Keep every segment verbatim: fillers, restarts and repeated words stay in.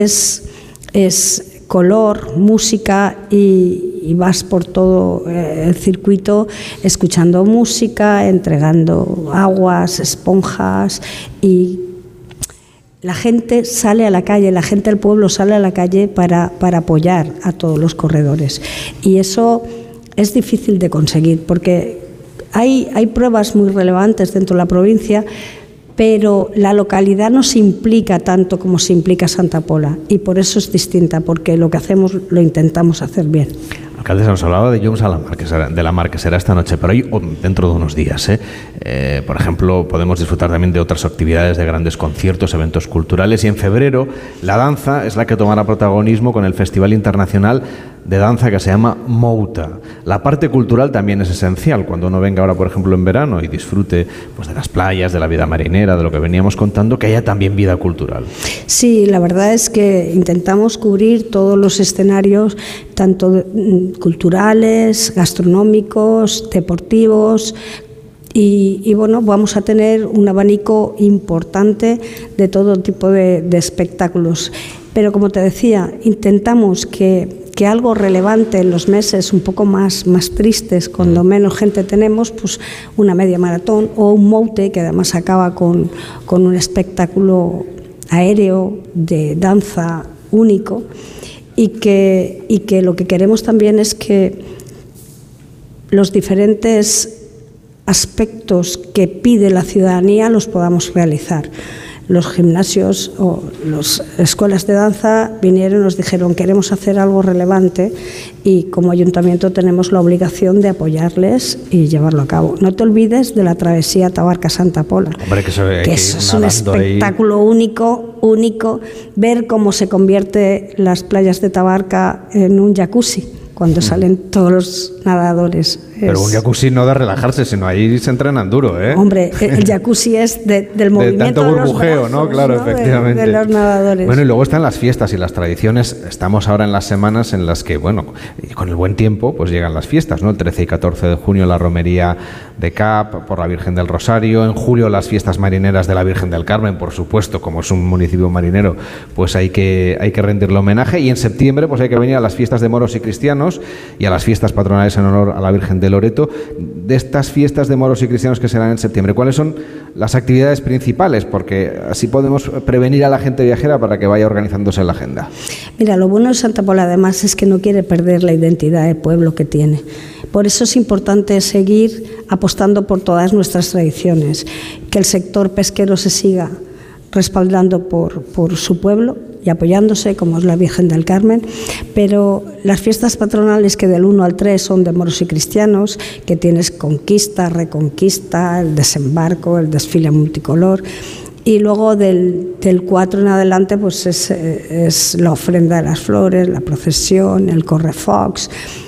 es, es color, música y, y vas por todo el circuito escuchando música, entregando aguas, esponjas y la gente sale a la calle, la gente del pueblo sale a la calle para, para apoyar a todos los corredores y eso es difícil de conseguir porque hay, hay pruebas muy relevantes dentro de la provincia, pero la localidad no se implica tanto como se implica Santa Pola y por eso es distinta, porque lo que hacemos lo intentamos hacer bien. Alcaldesa, nos hablaba de Llums a la Mar, que será, de la Mar, que será esta noche, pero hoy o dentro de unos días. ¿eh? Eh, por ejemplo, podemos disfrutar también de otras actividades, de grandes conciertos, eventos culturales, y en febrero la danza es la que tomará protagonismo con el Festival Internacional de Danza que se llama Mouta. La parte cultural también es esencial. Cuando uno venga ahora, por ejemplo, en verano y disfrute pues, de las playas, de la vida marinera, de lo que veníamos contando, que haya también vida cultural. Sí, la verdad es que intentamos cubrir todos los escenarios, tanto culturales, gastronómicos, deportivos, y, y bueno, vamos a tener un abanico importante de todo tipo de, de espectáculos. Pero como te decía, intentamos que, que algo relevante en los meses un poco más, más tristes, cuando menos gente tenemos, pues una media maratón o un moute, que además acaba con, con un espectáculo aéreo de danza único, y que, y que lo que queremos también es que los diferentes aspectos que pide la ciudadanía los podamos realizar. Los gimnasios o las escuelas de danza vinieron y nos dijeron queremos hacer algo relevante y como ayuntamiento tenemos la obligación de apoyarles y llevarlo a cabo. No te olvides de la travesía Tabarca-Santa Pola, Hombre, que eso, que que eso es un espectáculo ahí. único, único, ver cómo se convierte las playas de Tabarca en un jacuzzi cuando mm. salen todos los nadadores. Pero un jacuzzi no de relajarse, sino ahí se entrenan duro, ¿eh? Hombre, el jacuzzi es de, del movimiento de, de tanto burbujeo, de los brazos, ¿no? Claro, ¿no? efectivamente. De, de los nadadores. Bueno, y luego están las fiestas y las tradiciones. Estamos ahora en las semanas en las que, bueno, con el buen tiempo, pues llegan las fiestas, ¿no? El trece y catorce de junio la romería de Cap por la Virgen del Rosario. En julio las fiestas marineras de la Virgen del Carmen, por supuesto, como es un municipio marinero, pues hay que, hay que rendirle homenaje. Y en septiembre, pues hay que venir a las fiestas de moros y cristianos y a las fiestas patronales en honor a la Virgen de Loreto. De estas fiestas de moros y cristianos que serán en septiembre, ¿cuáles son las actividades principales? Porque así podemos prevenir a la gente viajera para que vaya organizándose en la agenda. Mira, lo bueno de Santa Pola además es que no quiere perder la identidad de pueblo que tiene. Por eso es importante seguir apostando por todas nuestras tradiciones, que el sector pesquero se siga respaldando por, por su pueblo y apoyándose, como es la Virgen del Carmen, pero las fiestas patronales que del uno al tres son de moros y cristianos, que tienes Conquista, Reconquista, el desembarco, el desfile multicolor, y luego del, del cuatro en adelante pues es, es la ofrenda de las flores, la procesión, el correfocs.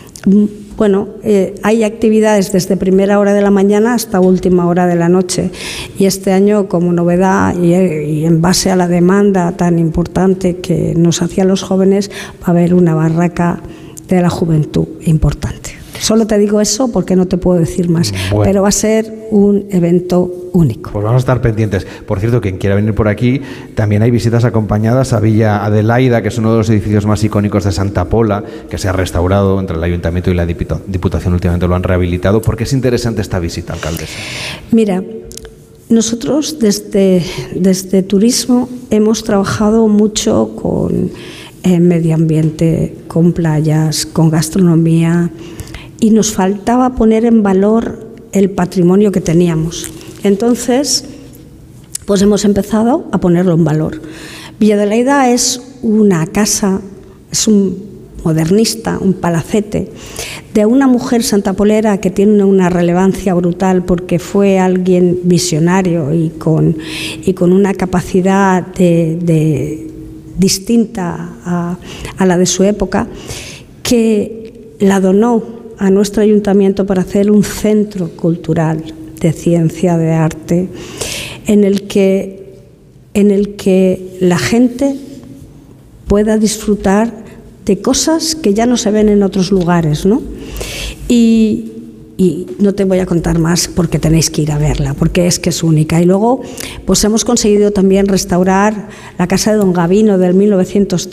Bueno, eh, hay actividades desde primera hora de la mañana hasta última hora de la noche y este año, como novedad y, y en base a la demanda tan importante que nos hacían los jóvenes, va a haber una barraca de la juventud importante. Solo te digo eso porque no te puedo decir más, bueno, pero va a ser un evento único. Pues vamos a estar pendientes. Por cierto, quien quiera venir por aquí, también hay visitas acompañadas a Villa Adelaida, que es uno de los edificios más icónicos de Santa Pola, que se ha restaurado entre el Ayuntamiento y la Diputación, últimamente lo han rehabilitado. ¿Por qué es interesante esta visita, alcaldesa? Mira, nosotros desde, desde Turismo hemos trabajado mucho con eh, medio ambiente, con playas, con gastronomía, y nos faltaba poner en valor el patrimonio que teníamos. Entonces, pues hemos empezado a ponerlo en valor. Villa Adelaida es una casa, es un modernista, un palacete, de una mujer santapolera que tiene una relevancia brutal porque fue alguien visionario y con, y con una capacidad de, de, distinta a, a la de su época, que la donó a nuestro ayuntamiento para hacer un centro cultural de ciencia, de arte, en el que, en el que la gente pueda disfrutar de cosas que ya no se ven en otros lugares, ¿no? Y, y no te voy a contar más porque tenéis que ir a verla, porque es que es única. Y luego pues hemos conseguido también restaurar la casa de Don Gavino del mil novecientos